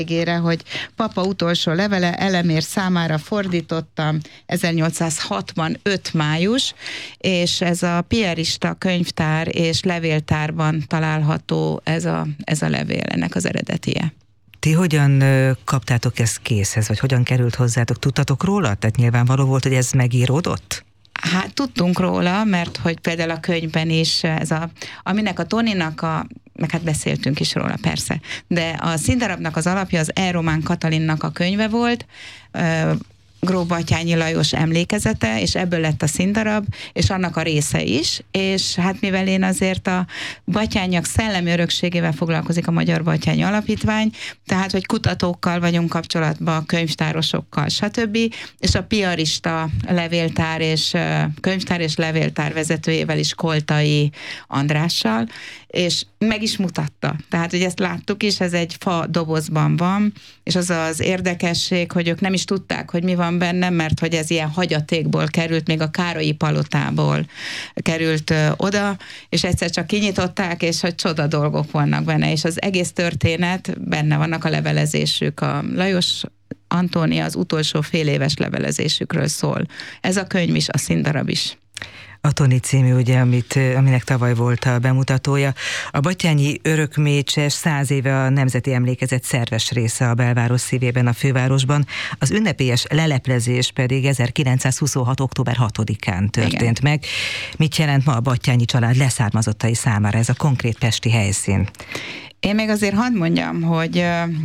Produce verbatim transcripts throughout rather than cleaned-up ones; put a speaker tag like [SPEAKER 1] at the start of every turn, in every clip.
[SPEAKER 1] hogy papa utolsó levele Elemér számára fordítottam ezernyolcszázhatvanöt május, és ez a Piarista könyvtár és levéltárban található ez a, ez a levél, ennek az eredetie.
[SPEAKER 2] Ti hogyan kaptátok ezt készhez, vagy hogyan került hozzátok? Tudtatok róla? Tehát nyilvánvaló volt, hogy ez megíródott?
[SPEAKER 1] Hát tudtunk róla, mert hogy például a könyvben is ez a, aminek a Toninak a, meg hát beszéltünk is róla persze, de a színdarabnak az alapja az E. Román Katalinnak a könyve volt, Gróf Batthyány Lajos emlékezete, és ebből lett a színdarab, és annak a része is, és hát mivel én azért a Batthyányak szellemi örökségével foglalkozik a Magyar Batthyány Alapítvány, tehát hogy kutatókkal vagyunk kapcsolatban, könyvtárosokkal, stb., és a Piarista levéltár és könyvtár és levéltár vezetőjével is, Koltai Andrással, és meg is mutatta. Tehát, hogy ezt láttuk is, ez egy fa dobozban van, és az az érdekesség, hogy ők nem is tudták, hogy mi van benne, mert hogy ez ilyen hagyatékból került, még a Károlyi palotából került ö, oda, és egyszer csak kinyitották, és hogy csoda dolgok vannak benne, és az egész történet, benne vannak a levelezésük, a Lajos Antónia az utolsó fél éves levelezésükről szól. Ez a könyv is, a színdarab is.
[SPEAKER 2] A Toni című, ugye, amit, aminek tavaly volt a bemutatója. A batthyányi örökmécses száz éve a Nemzeti Emlékezet szerves része a belváros szívében, a fővárosban. Az ünnepélyes leleplezés pedig ezerkilencszázhuszonhat. október hatodikán történt Igen. meg. Mit jelent ma a batthyányi család leszármazottai számára ez a konkrét pesti helyszín?
[SPEAKER 1] Én még azért hadd mondjam, hogy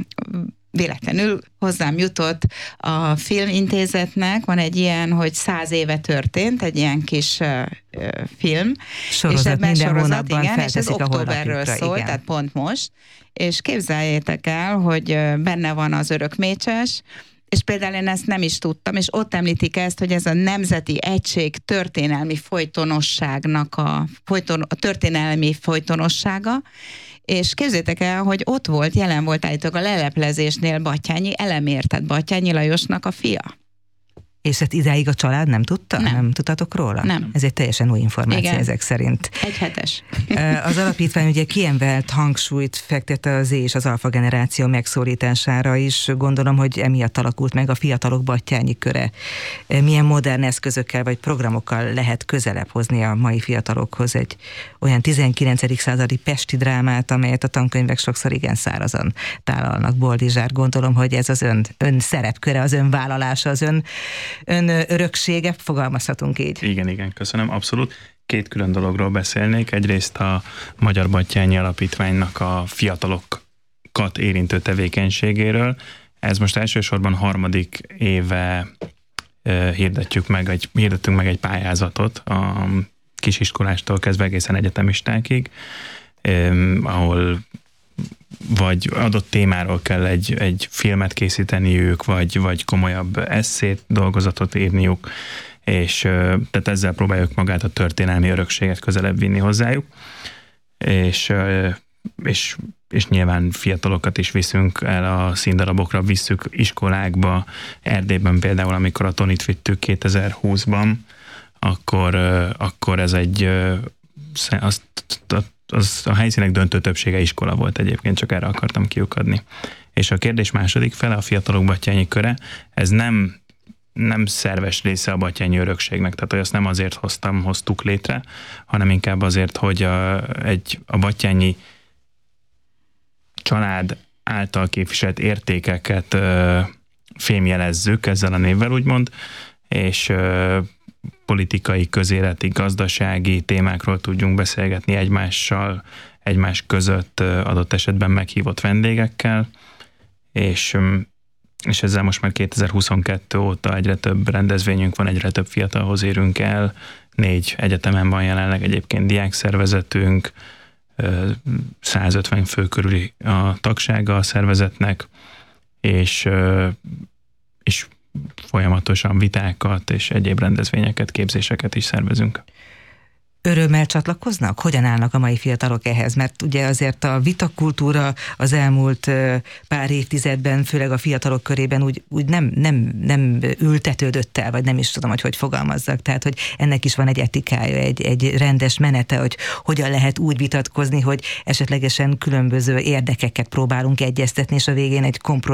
[SPEAKER 1] véletlenül hozzám jutott a Filmintézetnek, van egy ilyen, hogy száz éve történt, egy ilyen kis uh, film.
[SPEAKER 2] Sorozat,
[SPEAKER 1] és ebben
[SPEAKER 2] minden
[SPEAKER 1] sorozat,
[SPEAKER 2] hónapban
[SPEAKER 1] igen, és ez októberről szól,
[SPEAKER 2] igen.
[SPEAKER 1] tehát pont most. És képzeljétek el, hogy benne van az örökmécses, és például én ezt nem is tudtam, és ott említik ezt, hogy ez a Nemzeti Egység történelmi folytonosságnak a, folyton, a történelmi folytonossága, és képzeljétek el, hogy ott volt, jelen volt állítólag a leleplezésnél Batthyányi Elemér, tehát Batthyányi Lajosnak a fia.
[SPEAKER 2] És ezt idáig a család nem tudta?
[SPEAKER 1] Nem.
[SPEAKER 2] Nem tudtatok róla?
[SPEAKER 1] Nem.
[SPEAKER 2] Ez egy teljesen új információ
[SPEAKER 1] Igen.
[SPEAKER 2] ezek szerint.
[SPEAKER 1] Egy hetes.
[SPEAKER 2] Az alapítvány ugye kiemelt hangsúlyt fektet az Z és az alfa generáció megszólítására is. Gondolom, hogy emiatt alakult meg a fiatalok Batthyányi köre. Milyen modern eszközökkel vagy programokkal lehet közelebb hozni a mai fiatalokhoz egy olyan tizenkilencedik századi pesti drámát, amelyet a tankönyvek sokszor igen szárazan tálalnak. Boldizsár, gondolom, hogy ez az ön, ön szerepköre, az ön vállalása, az ön ön öröksége, fogalmazhatunk így.
[SPEAKER 3] Igen, igen, köszönöm, abszolút. Két külön dologról beszélnék. Egyrészt a Magyar Batthyányi Alapítványnak a fiatalokat érintő tevékenységéről. Ez most elsősorban harmadik éve eh, hirdetjük meg egy, hirdettünk meg egy pályázatot a kisiskolástól kezdve egészen egyetemistákig, eh, ahol vagy adott témáról kell egy, egy filmet készíteniük, vagy, vagy komolyabb esszét, dolgozatot írniuk, és tehát ezzel próbáljuk magát a történelmi örökséget közelebb vinni hozzájuk, és, és, és nyilván fiatalokat is viszünk el a színdarabokra, visszük iskolákba, Erdélyben például, amikor a Tonit vittük kétezer-húszban, akkor, akkor ez egy azt, az a helyszínek döntő többsége iskola volt egyébként, csak erre akartam kiukadni. És a kérdés második fele, a fiatalok batthyányi köre, ez nem, nem szerves része a batthyányi örökségnek, tehát hogy azt nem azért hoztam, hoztuk létre, hanem inkább azért, hogy a, egy, a batthyányi család által képviselt értékeket ö, fémjelezzük ezzel a névvel, úgymond, és ö, politikai, közéleti, gazdasági témákról tudjunk beszélgetni egymással, egymás között adott esetben meghívott vendégekkel, és, és ezzel most már kétezer-huszonkettő óta egyre több rendezvényünk van, egyre több fiatalhoz érünk el, négy egyetemen van jelenleg egyébként diákszervezetünk, százötven fő körüli a tagsága a szervezetnek, és, és folyamatosan vitákat és egyéb rendezvényeket, képzéseket is szervezünk.
[SPEAKER 2] Örömmel csatlakoznak? Hogyan állnak a mai fiatalok ehhez? Mert ugye azért a vitakultúra az elmúlt pár évtizedben, főleg a fiatalok körében úgy, úgy nem, nem, nem ültetődött el, vagy nem is tudom, hogy hogy fogalmazzak. Tehát, hogy ennek is van egy etikája, egy, egy rendes menete, hogy hogyan lehet úgy vitatkozni, hogy esetlegesen különböző érdekeket próbálunk egyeztetni, és a végén egy kompromisszum